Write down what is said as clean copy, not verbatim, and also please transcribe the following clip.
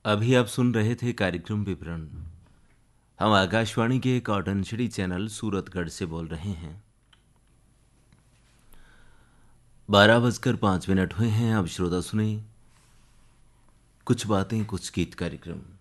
अभी आप सुन रहे थे कार्यक्रम विवरण। हम आकाशवाणी के कॉटन चिड़ी चैनल सूरतगढ़ से बोल रहे हैं। 12:05 हुए हैं। अब श्रोता सुने कुछ बातें कुछ गीत कार्यक्रम।